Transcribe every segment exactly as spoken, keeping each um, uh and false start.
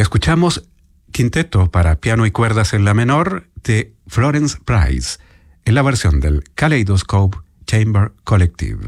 Escuchamos Quinteto para piano y cuerdas en la menor de Florence Price, en la versión del Kaleidoscope Chamber Collective.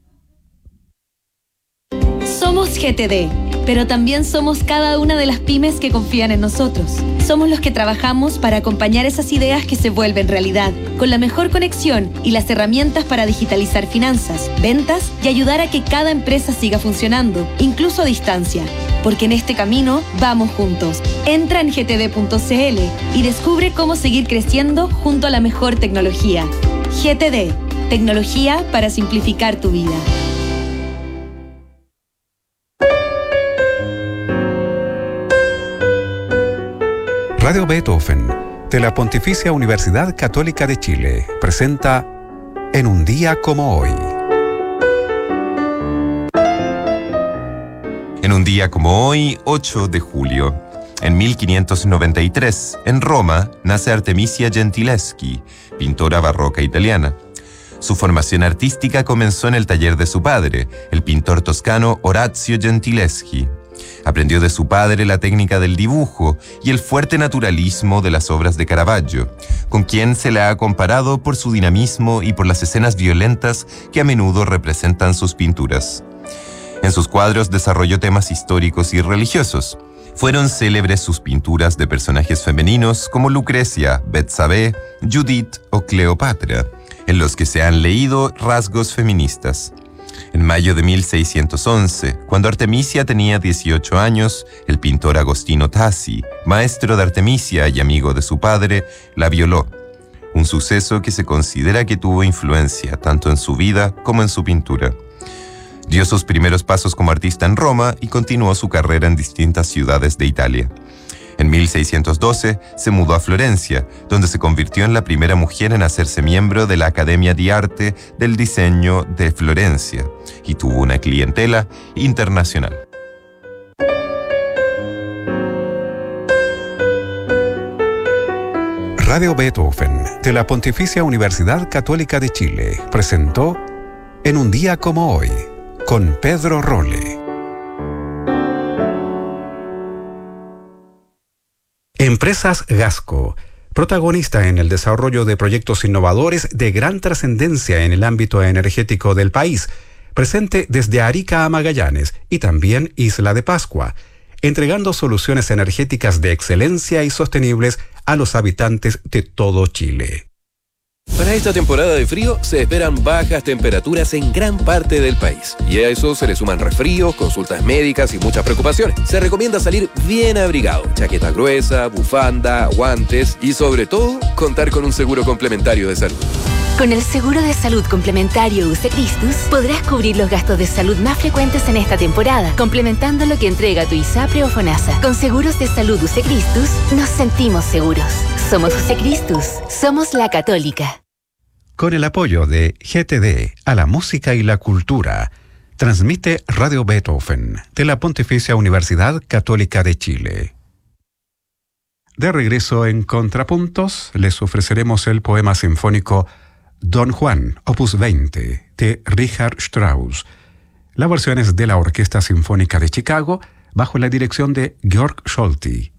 Somos G T D, pero también somos cada una de las pymes que confían en nosotros. Somos los que trabajamos para acompañar esas ideas que se vuelven realidad, con la mejor conexión y las herramientas para digitalizar finanzas, ventas y ayudar a que cada empresa siga funcionando, incluso a distancia. Porque en este camino vamos juntos. Entra en g t d punto c l y descubre cómo seguir creciendo junto a la mejor tecnología. G T D, tecnología para simplificar tu vida. Radio Beethoven, de la Pontificia Universidad Católica de Chile, presenta En un día como hoy. En un día como hoy, ocho de julio, en mil quinientos noventa y tres, en Roma, nace Artemisia Gentileschi, pintora barroca italiana. Su formación artística comenzó en el taller de su padre, el pintor toscano Orazio Gentileschi. Aprendió de su padre la técnica del dibujo y el fuerte naturalismo de las obras de Caravaggio, con quien se le ha comparado por su dinamismo y por las escenas violentas que a menudo representan sus pinturas. En sus cuadros desarrolló temas históricos y religiosos. Fueron célebres sus pinturas de personajes femeninos como Lucrecia, Betsabé, Judith o Cleopatra, en los que se han leído rasgos feministas. En mayo de mil seiscientos once, cuando Artemisia tenía dieciocho años, el pintor Agostino Tassi, maestro de Artemisia y amigo de su padre, la violó. Un suceso que se considera que tuvo influencia tanto en su vida como en su pintura. Dio sus primeros pasos como artista en Roma y continuó su carrera en distintas ciudades de Italia. En mil seiscientos doce se mudó a Florencia, donde se convirtió en la primera mujer en hacerse miembro de la Academia di Arte del Diseño de Florencia y tuvo una clientela internacional. Radio Beethoven, de la Pontificia Universidad Católica de Chile, presentó En un día como hoy, con Pedro Rolle. Empresas Gasco, protagonista en el desarrollo de proyectos innovadores de gran trascendencia en el ámbito energético del país, presente desde Arica a Magallanes y también Isla de Pascua, entregando soluciones energéticas de excelencia y sostenibles a los habitantes de todo Chile. Para esta temporada de frío se esperan bajas temperaturas en gran parte del país. Y a eso se le suman resfríos, consultas médicas y muchas preocupaciones. Se recomienda salir bien abrigado, chaqueta gruesa, bufanda, guantes y sobre todo contar con un seguro complementario de salud. Con el seguro de salud complementario U C Christus podrás cubrir los gastos de salud más frecuentes en esta temporada, complementando lo que entrega tu ISAPRE o FONASA. Con seguros de salud U C Christus nos sentimos seguros. Somos U C Christus, somos la Católica. Con el apoyo de G T D a la música y la cultura, transmite Radio Beethoven de la Pontificia Universidad Católica de Chile. De regreso en Contrapuntos, les ofreceremos el poema sinfónico Don Juan, opus veinte, de Richard Strauss. La versión es de la Orquesta Sinfónica de Chicago, bajo la dirección de Georg Scholti.